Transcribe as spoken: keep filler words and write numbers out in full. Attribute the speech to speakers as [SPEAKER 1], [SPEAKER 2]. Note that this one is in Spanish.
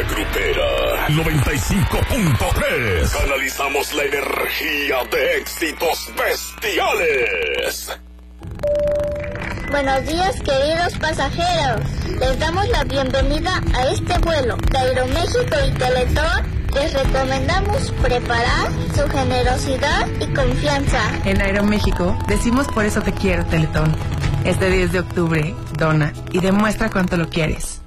[SPEAKER 1] Grupera noventa y cinco punto tres. Canalizamos la energía de éxitos bestiales.
[SPEAKER 2] Buenos días, queridos pasajeros. Les damos la bienvenida a este vuelo de Aeroméxico y Teletón. Les recomendamos preparar su generosidad y confianza.
[SPEAKER 3] En Aeroméxico decimos por eso te quiero, Teletón. Este diez de octubre, dona y demuestra cuánto lo quieres.